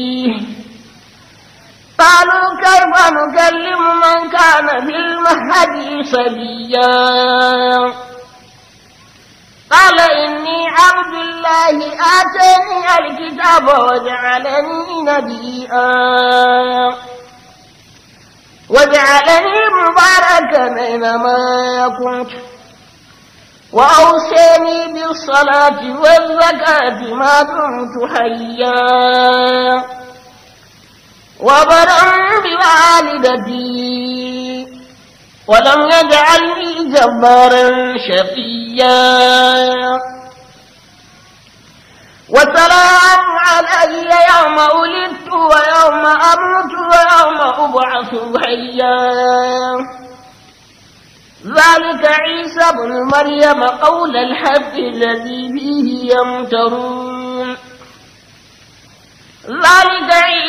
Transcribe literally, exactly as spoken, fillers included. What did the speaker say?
قالوا كيف نكلم من كان في المهد صبيا قال إني عبد الله آتاني الكتاب وجعلني نبيا وجعلني مباركا أينما كنت وأوصاني بالصلاة والزكاة ما دمت حيا وبرا بوالدتي ولم يجعلني جبارا شقيا وسلام علي يوم ولدت ويوم أموت ويوم أبعث حيا ذلك عيسى بن مريم قول الحق الذي فيه يمترون ذلك